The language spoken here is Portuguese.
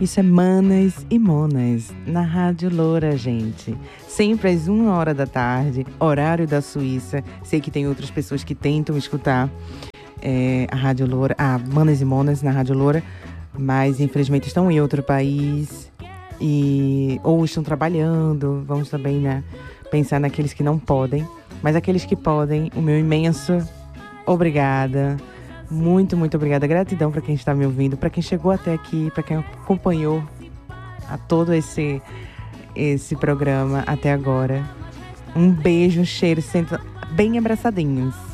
Isso é Manas e Monas, na Rádio Loura, gente. Sempre às 1h da tarde, horário da Suíça. Sei que tem outras pessoas que tentam escutar a Rádio Loura, Manas e Monas na Rádio Loura, mas infelizmente estão em outro país ou estão trabalhando. Vamos também, né, pensar naqueles que não podem, mas aqueles que podem, o meu imenso obrigada. Muito, muito obrigada. Gratidão para quem está me ouvindo, para quem chegou até aqui, para quem acompanhou a todo esse programa até agora. Um beijo, um cheiro, bem abraçadinhos.